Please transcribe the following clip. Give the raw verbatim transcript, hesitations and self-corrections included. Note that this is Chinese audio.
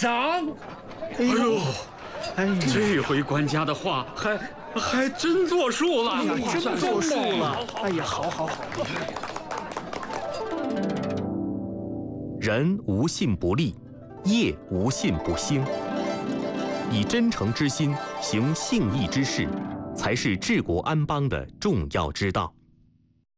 赏。 哎呦， 哎呀， 这回官家的话还还真作数了， 哎呀， 真真作数了。哎呀，好好好。 人无信不立，业无信不兴。以真诚之心行信义之事，才是治国安邦的重要之道。